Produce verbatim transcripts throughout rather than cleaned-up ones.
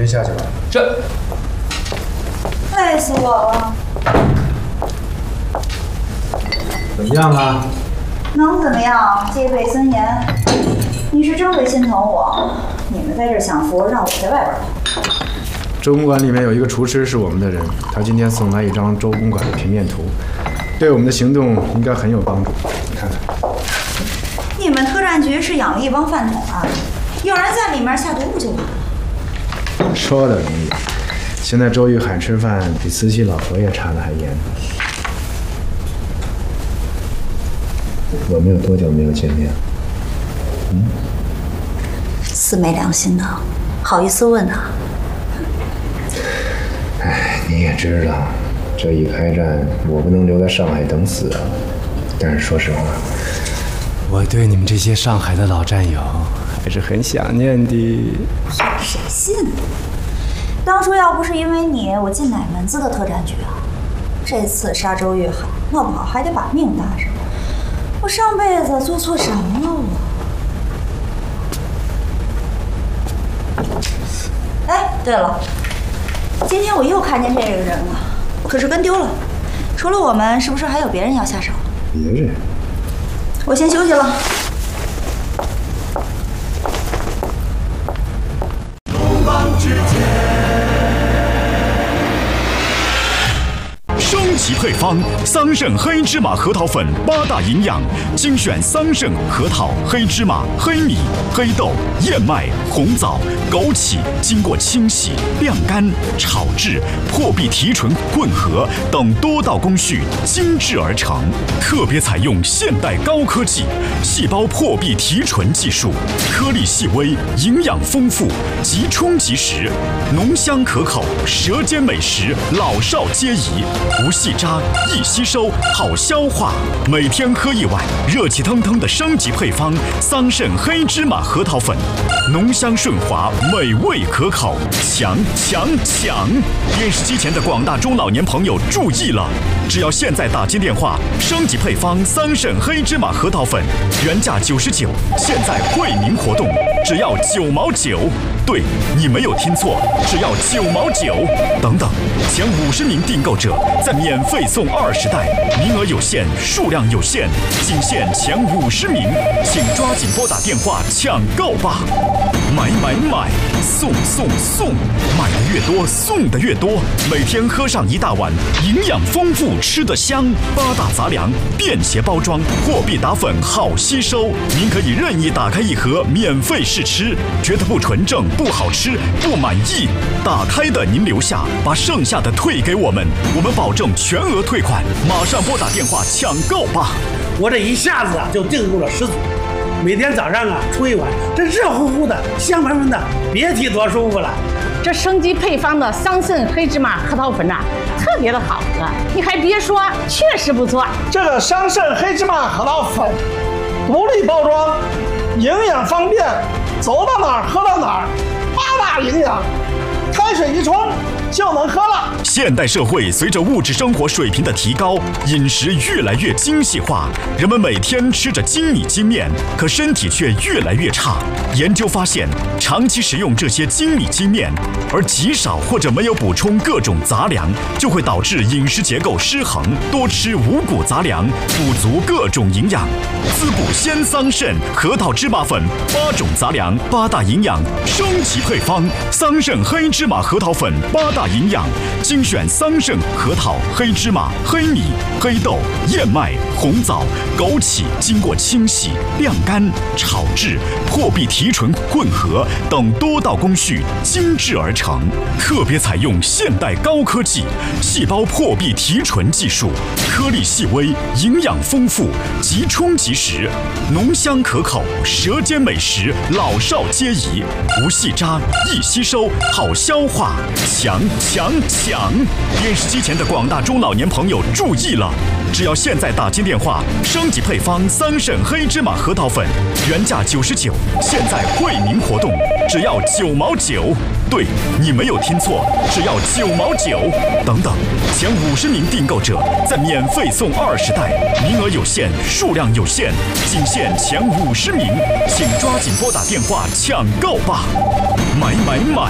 先下去吧。 这， 累死我了。 怎么样啊？ 能怎么样？戒备森严。你是真会心疼我。你们在这享福，让我在外边跑。 周公馆里面有一个厨师是我们的人，他今天送来一张周公馆的平面图，对我们的行动应该很有帮助。你看看。 你们特战局是养了一帮饭桶啊？有人在里面下毒不就完了？ 说的容易，现在周玉海吃饭比慈禧老佛爷查的还严。我们有多久没有见面？嗯？ 死没良心的，好意思问啊？ 哎，你也知道，这一开战，我不能留在上海等死啊。但是说实话，我对你们这些上海的老战友还是很想念的。 谁信呢？当初要不是因为你，我进哪门子的特战局啊？这次杀周玉海，闹不好还得把命搭上。我上辈子做错什么了我？哎，对了，今天我又看见这个人了，可是跟丢了。除了我们，是不是还有别人要下手？ 别人？ 我先休息了。 东方之升级配方：桑葚黑芝麻核桃粉，八大营养，精选桑葚、核桃、黑芝麻、黑米、黑豆、燕麦、红枣、枸杞，经过清洗、晾干、炒制、破壁提纯、混合等多道工序精制而成，特别采用现代高科技细胞破壁提纯技术，颗粒细微，营养丰富，即冲即食，浓香可口，舌尖美食，老少皆宜。不细渣，易吸收，好消化。每天喝一碗，热气腾腾的升级配方桑葚黑芝麻核桃粉，浓香顺滑，美味可口，强强强！电视机前的广大中老年朋友注意了，只要现在打进电话，升级配方桑葚黑芝麻核桃粉，原价九十九，现在惠民活动，只要九毛九。对，你没有听错，只要九毛九。等等，前五十名订购者再免费送二十袋，名额有限，数量有限，仅限前五十名，请抓紧拨打电话抢购吧！买买买，送送送，买的越多，送的越多，每天喝上一大碗，营养丰富，吃得香。八大杂粮，便携包装，货币打粉好吸收，您可以任意打开一盒免费试吃，觉得不纯正、不好吃、不满意，打开的您留下，把剩下的退给我们，我们保证全额退款。马上拨打电话抢购吧！ 我这一下子啊就订购了十组，每天早上啊出一碗，这热乎乎的、香喷喷的，别提多舒服了。 这升级配方的桑葚黑芝麻核桃粉呐、啊，特别的好喝。你还别说，确实不错。 这个桑葚黑芝麻核桃粉，独立包装，营养方便，走到哪儿喝到哪儿，八大营养，开水一冲就能喝了。 现代社会随着物质生活水平的提高，饮食越来越精细化，人们每天吃着精米精面，可身体却越来越差。研究发现，长期食用这些精米精面，而极少或者没有补充各种杂粮，就会导致饮食结构失衡。多吃五谷杂粮，补足各种营养。滋补鲜桑葚、核桃芝麻粉八种杂粮，八大营养升级配方：桑葚黑芝麻核桃粉八大营养，精选桑葚、核桃、黑芝麻、黑米、黑豆、燕麦、红枣、枸杞，经过清洗、晾干、炒制、破壁提纯、混合等多道工序精制而成，特别采用现代高科技细胞破壁提纯技术，颗粒细微，营养丰富，即冲即食，浓香可口，舌尖美食，老少皆宜，不细渣，易吸收，好消化，强强强！电视机前的广大中老年朋友注意了，只要现在打进电话，升级配方桑葚黑芝麻核桃粉，原价九十九，现在惠民活动，只要九毛九。对，你没有听错，只要九毛九。等等，前五十名订购者再免费送二十袋，名额有限，数量有限，仅限前五十名，请抓紧拨打电话抢购吧！买买买，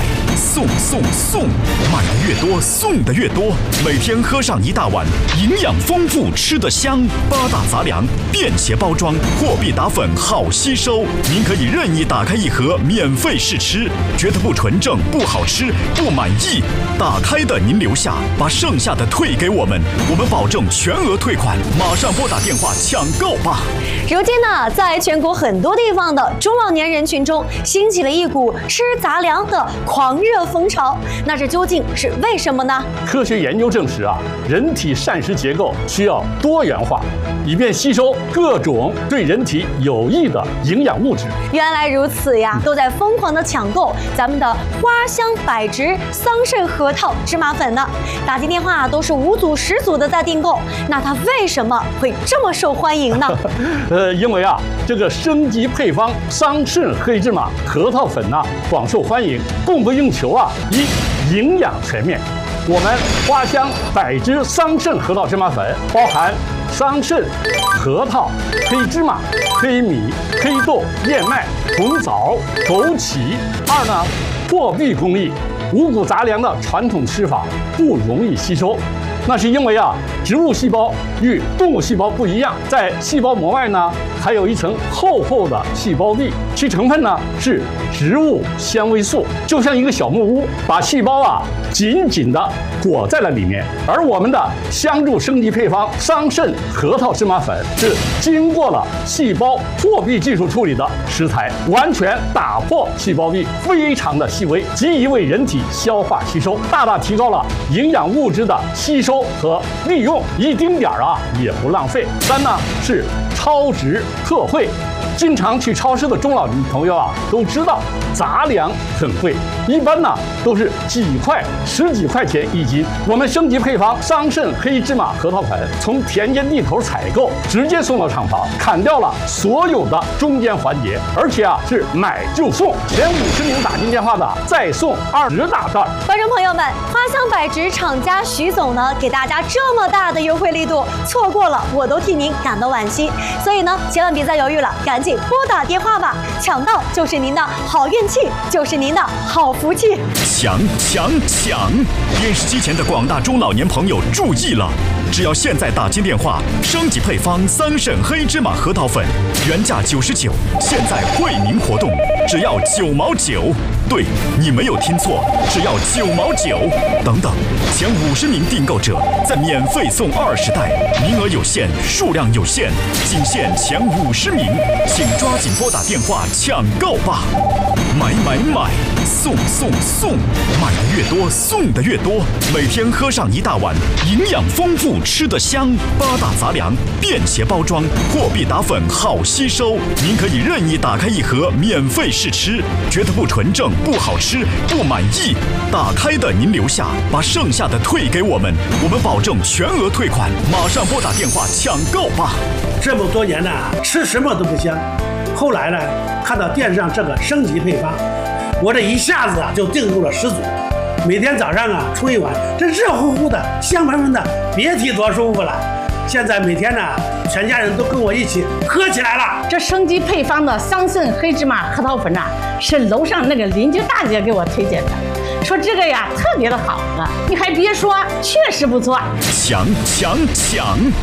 送送送，买的越多送的越多，每天喝上一大碗，营养丰富，吃得香。八大杂粮，便携包装，货币打粉好吸收。您可以任意打开一盒，免费试吃，觉得不纯正、不好吃、不满意，打开的您留下，把剩下的退给我们，我们保证全额退款。马上拨打电话抢购吧！ 如今呢，在全国很多地方的中老年人群中，兴起了一股吃杂粮的狂热风潮。那这究竟是为什么呢？ 科学研究证实啊，人体膳食结构需要多元化，以便吸收各种对人体有益的营养物质。 原来如此呀，都在疯狂的抢购咱们的花香百植桑葚核桃芝麻粉呢。打进电话都是五组十组的在订购，那它为什么会这么受欢迎呢？ 呃，因为啊，这个升级配方桑葚黑芝麻核桃粉呢广受欢迎，供不应求啊，一营养全面。我们花香百植桑葚核桃芝麻粉包含桑葚、核桃、黑芝麻、黑米、黑豆、燕麦、红枣、枸杞。二呢，破壁工艺，五谷杂粮的传统吃法不容易吸收。那是因为啊，植物细胞与动物细胞不一样，在细胞膜外呢，还有一层厚厚的细胞壁，其成分呢是植物纤维素，就像一个小木屋，把细胞啊紧紧地裹在了里面。而我们的香助升级配方桑葚核桃芝麻粉是经过了细胞破壁技术处理的食材，完全打破细胞壁，非常的细微，极易为人体消化吸收，大大提高了营养物质的吸收和利用，一丁点儿啊也不浪费。三呢是超值特惠，经常去超市的中老年朋友啊都知道杂粮很贵，一般呢都是几块、十几块钱一斤。我们升级配方桑葚黑芝麻核桃粉，从田间地头采购，直接送到厂房，砍掉了所有的中间环节，而且啊是买就送，前五十名打进电话的再送二十大袋。 观众朋友们，花香百植厂家徐总呢给大家这么大的优惠力度，错过了我都替您感到惋惜。所以呢，千万别再犹豫了，赶紧拨打电话吧，抢到就是您的好运气，就是您的好福气。 抢抢抢！电视机前的广大中老年朋友注意了，只要现在打进电话，升级配方桑葚黑芝麻核桃粉，原价九十九，现在惠民活动只要九毛九。对，你没有听错，只要九毛九。等等，前五十名订购者再免费送二十袋，名额有限，数量有限，仅限前五十名，请抓紧拨打电话抢购吧！买买买，送送送，买的越多送的越多，每天喝上一大碗，营养丰富，吃得香。八大杂粮，便携包装，货币打粉好吸收。您可以任意打开一盒，免费试吃，觉得不纯正、不好吃、不满意，打开的您留下，把剩下的退给我们，我们保证全额退款。马上拨打电话抢购吧！ 这么多年呢，吃什么都不香。后来呢，看到电视上这个升级配方，我这一下子啊就订购了十组。每天早上啊冲一碗，这热乎乎的、香喷喷的，别提多舒服了。现在每天呢，全家人都跟我一起喝起来了。 这升级配方的桑葚黑芝麻核桃粉呐、啊，是楼上那个邻居大姐给我推荐的，说这个呀特别的好喝。你还别说，确实不错。 抢抢抢！